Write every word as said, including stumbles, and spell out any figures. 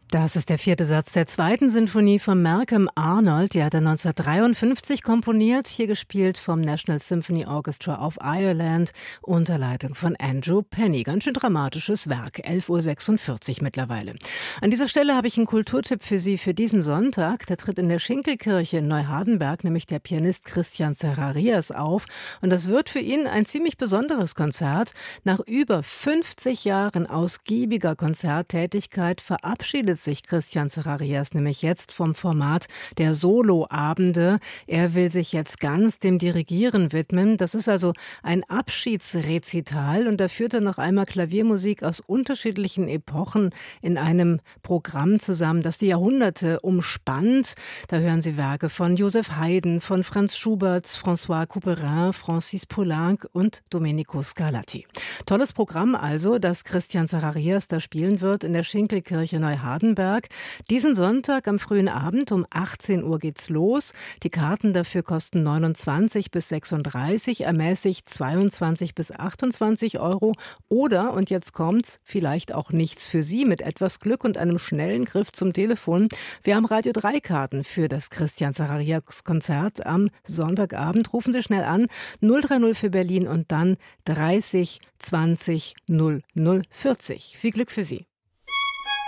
Das ist der vierte Satz der zweiten Sinfonie von Malcolm Arnold. Die hat er neunzehnhundertdreiundfünfzig komponiert, hier gespielt vom National Symphony Orchestra of Ireland unter Leitung von Andrew Penny. Ganz schön dramatisches Werk, elf Uhr sechsundvierzig mittlerweile. An dieser Stelle habe ich einen Kulturtipp für Sie für diesen Sonntag. Da tritt in der Schinkelkirche in Neuhardenberg nämlich der Pianist Christian Zacharias auf. Und das wird für ihn ein ziemlich besonderes Konzert. Nach über fünfzig Jahren ausgiebiger Konzerttätigkeit verabschiedet sich Christian Zacharias nämlich jetzt vom Format der Soloabende. Er will sich jetzt ganz dem Dirigieren widmen. Das ist also ein Abschiedsrezital und da führt er noch einmal Klaviermusik aus unterschiedlichen Epochen in einem Programm zusammen, das die Jahrhunderte umspannt. Da hören Sie Werke von Joseph Haydn, von Franz Schubert, François Couperin, Francis Poulenc und Domenico Scarlatti. Tolles Programm also, das Christian Zacharias da spielen wird in der Schinkelkirche Neuhardenberg. Diesen Sonntag am frühen Abend um achtzehn Uhr geht's los. Die Karten dafür kosten neunundzwanzig bis sechsunddreißig, ermäßigt zweiundzwanzig bis achtundzwanzig Euro. Oder, und jetzt kommt's, vielleicht auch nichts für Sie, mit etwas Glück und einem schnellen Griff zum Telefon. Wir haben Radio drei Karten für das Christian Zacharias Konzert am Sonntagabend. Rufen Sie schnell an, null drei null für Berlin und dann dreißig zwanzig null null vierzig. Viel Glück für Sie.